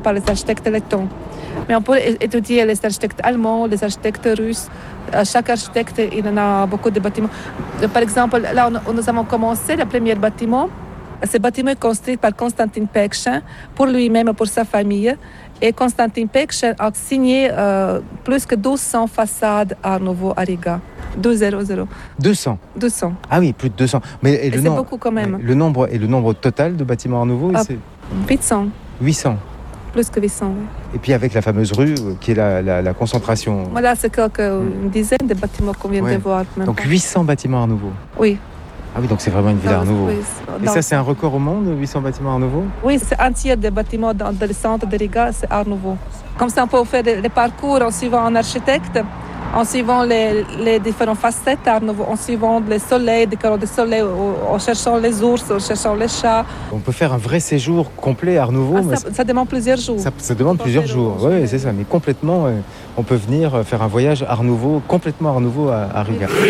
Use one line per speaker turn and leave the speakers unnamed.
par les architectes lettons. Mais on peut étudier les architectes allemands, les architectes russes. Chaque architecte, il en a beaucoup de bâtiments. Par exemple, là, nous avons commencé le premier bâtiment. Ce bâtiment est construit par Konstantin Pekšin pour lui-même et pour sa famille. Et Konstantin Pekšin a signé plus que 1200 façades Art Nouveau à Riga. 200.
200.
200.
Ah oui, plus de 200. Mais
c'est beaucoup quand même.
Le nombre total de bâtiments Art Nouveau, c'est
800.
800.
Plus que 800, oui.
Et puis avec la fameuse rue qui est la concentration.
Voilà, c'est une dizaine de bâtiments qu'on vient de voir.
Donc 800 bâtiments Art Nouveau.
Oui.
Ah oui, donc c'est vraiment une ville Art Nouveau.
Oui,
et ça, c'est un record au monde, 800 bâtiments Art Nouveau?
Oui, c'est un tiers des bâtiments dans le centre de Riga, c'est Art Nouveau. Comme ça, on peut faire les parcours en suivant un architecte, en suivant les différentes facettes Art Nouveau, en suivant les soleils, des carreaux de soleil, en cherchant les ours, en cherchant les chats.
On peut faire un vrai séjour complet Art Nouveau.
Ça demande plusieurs jours.
Ça demande plusieurs jours, oui, c'est ça. Mais complètement, on peut venir faire un voyage Art Nouveau, complètement Art Nouveau à Riga.